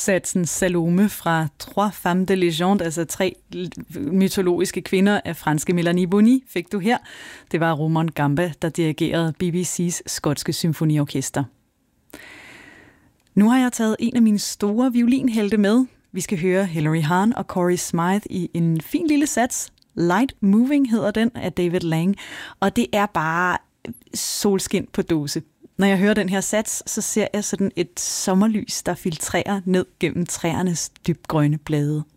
satsen Salome fra Trois Femmes de Légende, altså 3 mytologiske kvinder af franske Mélanie Bonny, fik du her. Det var Roman Gamba, der dirigerede BBC's skotske symfoniorkester. Nu har jeg taget en af mine store violinhelte med. Vi skal høre Hilary Hahn og Corey Smythe i en fin lille sats. Light Moving hedder den af David Lang, og det er bare solskin på dåse. Når jeg hører den her sats, så ser jeg sådan et sommerlys, der filtrerer ned gennem træernes dybgrønne blade.